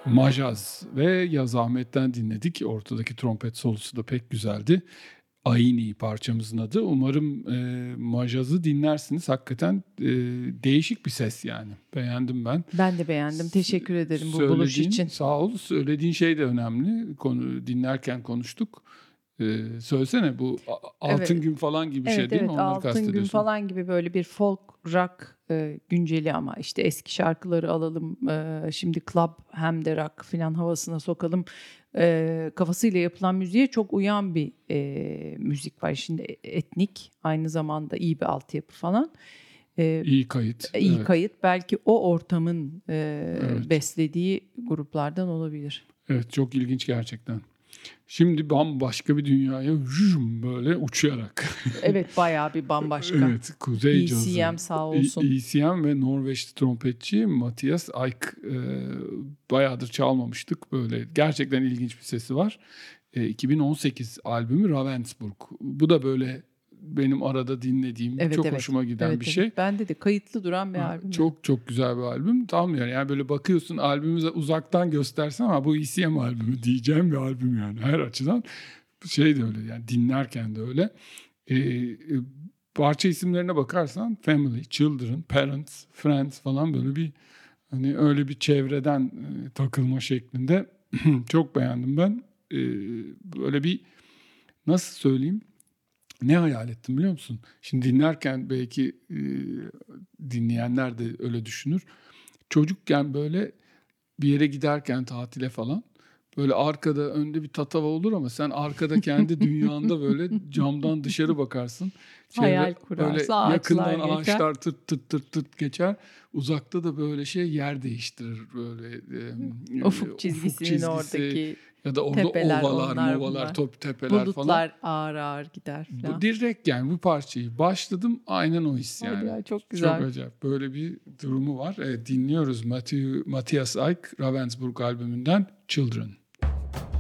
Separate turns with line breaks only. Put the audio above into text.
Majaz ve Yaz Ahmet'ten dinledik. Ortadaki trompet solosu da pek güzeldi. Ayni parçamızın adı. Umarım Majaz'ı dinlersiniz. Hakikaten değişik bir ses yani. Beğendim ben.
Ben de beğendim. Teşekkür ederim bu buluş için.
Sağ ol. Söylediğin şey de önemli. Dinlerken konuştuk. Söylesene bu Altın
Evet.
Gün falan gibi
Evet,
şey değil mi?
evet,
Onları
Altın Gün
kastediyorsun.
falan gibi böyle bir folk rock günceli ama işte eski şarkıları alalım. Şimdi club hem de rock falan havasına sokalım. Kafasıyla yapılan müziğe çok uyan bir müzik var. Şimdi etnik, aynı zamanda iyi bir altyapı falan.
İyi kayıt.
İyi
Evet.
kayıt, belki o ortamın
Evet.
beslediği gruplardan olabilir.
Evet, çok ilginç gerçekten. Şimdi bambaşka bir dünyaya böyle uçarak.
Evet, bayağı bir bambaşka.
Evet, Kuzey Cazı.
ECM sağ olsun.
ECM ve Norveçli trompetçi Mathias Ayk, bayağıdır çalmamıştık. Böyle gerçekten ilginç bir sesi var. 2018 albümü Ravensburg. Bu da böyle benim arada dinlediğim,
Evet,
çok
evet.
hoşuma giden
Evet,
bir
evet.
şey.
Bende de kayıtlı duran bir albüm.
Çok çok güzel bir albüm. Tam yani böyle bakıyorsun, albümü uzaktan göstersen ama bu ECM albümü diyeceğim bir albüm yani her açıdan. Şey de öyle yani, dinlerken de öyle. Parça isimlerine bakarsan Family, Children, Parents, Friends falan, böyle bir hani öyle bir çevreden takılma şeklinde. Çok beğendim ben. Böyle bir, nasıl söyleyeyim, ne hayal ettim biliyor musun? Şimdi dinlerken belki dinleyenler de öyle düşünür. Çocukken böyle bir yere giderken tatile falan, böyle arkada önde bir tatava olur ama sen arkada kendi dünyanda böyle camdan dışarı bakarsın. Çevre
Hayal
böyle,
kurarsa ağaçlar
yakından
geçer.
ağaçlar tırt tırt tırt tırt geçer. Uzakta da böyle şey yer değiştirir, böyle
Ufuk
ufuk
çizgisinin
çizgisi
oradaki
ya da orada
tepeler,
ovalar,
onlar
movalar,
bunlar.
top tepeler falan.
Bulutlar ağır ağır gider
Bu
falan.
direkt yani, bu parçayı başladım, aynen o his
Hadi
yani.
ya, çok
Çok
güzel.
acayip böyle bir durumu var. Dinliyoruz Matthias Ayk Ravensburg albümünden Children.